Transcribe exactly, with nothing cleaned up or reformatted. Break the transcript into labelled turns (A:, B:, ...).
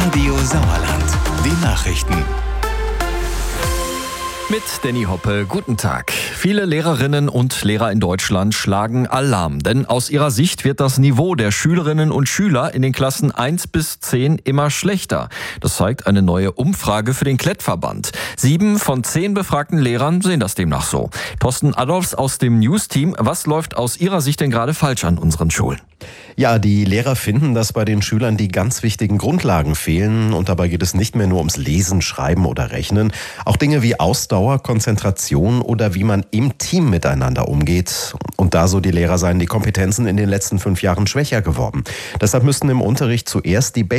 A: Radio Sauerland. Die Nachrichten.
B: Mit Danny Hoppe, guten Tag. Viele Lehrerinnen und Lehrer in Deutschland schlagen Alarm, denn aus ihrer Sicht wird das Niveau der Schülerinnen und Schüler in den Klassen eins bis zehn immer schlechter. Das zeigt eine neue Umfrage für den Klettverband. Sieben von zehn befragten Lehrern sehen das demnach so. Thorsten Adolfs aus dem News-Team, was läuft aus Ihrer Sicht denn gerade falsch an unseren Schulen?
C: Ja, die Lehrer finden, dass bei den Schülern die ganz wichtigen Grundlagen fehlen. Und dabei geht es nicht mehr nur ums Lesen, Schreiben oder Rechnen. Auch Dinge wie Ausdauer, Konzentration oder wie man im Team miteinander umgeht. Und da, so die Lehrer, seien die Kompetenzen in den letzten fünf Jahren schwächer geworden. Deshalb müssten im Unterricht zuerst die